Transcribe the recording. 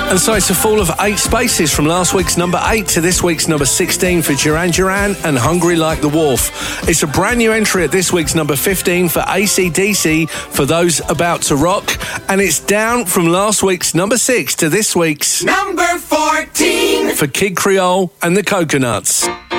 And so it's a fall of 8 spaces from last week's number 8 to this week's number 16 for Duran Duran and Hungry Like the Wolf. It's a brand new entry at this week's number 15 for AC/DC for Those About to Rock. And it's down from last week's number 6 to this week's number 14 for Kid Creole and the Coconuts.